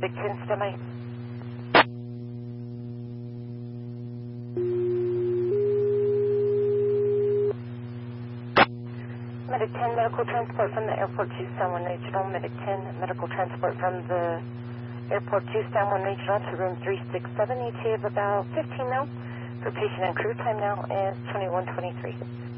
Big 10 semi. Medic 10, medical transport from the airport to San Juan Regional. Medic 10, medical transport from the airport to San Juan Regional to room 367. ETA of about 15 now. For patient and crew time now is 21:23.